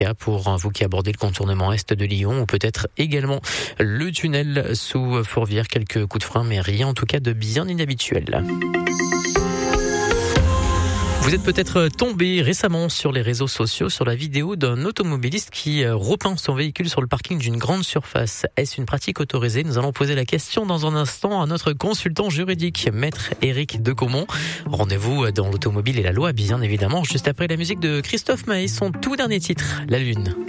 pour vous qui abordez le contournement est de Lyon ou peut-être également le tunnel sous Fourvière. Quelques coups de frein, mais rien en tout cas de bien inhabituel. Vous êtes peut-être tombé récemment sur les réseaux sociaux sur la vidéo d'un automobiliste qui repeint son véhicule sur le parking d'une grande surface. Est-ce une pratique autorisée ? Nous allons poser la question dans un instant à notre consultant juridique, maître Éric Decomont. Rendez-vous dans l'automobile et la loi, bien évidemment, juste après la musique de Christophe Maé, son tout dernier titre, La Lune.